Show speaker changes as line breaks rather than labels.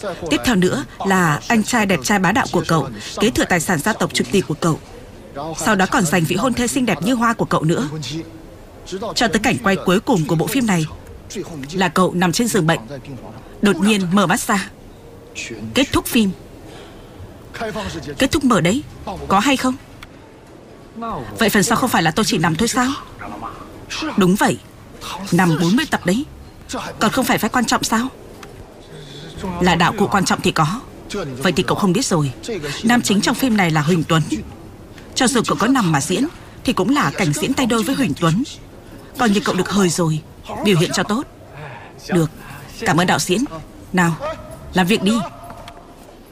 Tiếp theo nữa là anh trai đẹp trai bá đạo của cậu kế thừa tài sản gia tộc trực tỷ của cậu. Sau đó còn giành vị hôn thê xinh đẹp như hoa của cậu nữa. Cho tới cảnh quay cuối cùng của bộ phim này là cậu nằm trên giường bệnh, đột nhiên mở mắt ra. Kết thúc phim. Kết thúc mở đấy. Có hay không? Vậy phần sau không phải là tôi chỉ nằm thôi sao? Đúng vậy. Nằm 40 tập đấy. Còn không phải quan trọng sao? Là đạo cụ quan trọng thì có. Vậy thì cậu không biết rồi. Nam chính trong phim này là Huỳnh Tuấn. Cho dù cậu có nằm mà diễn thì cũng là cảnh diễn tay đôi với Huỳnh Tuấn. Coi như cậu được hời rồi. Biểu hiện cho tốt. Được. Cảm ơn đạo diễn. Nào, làm việc đi.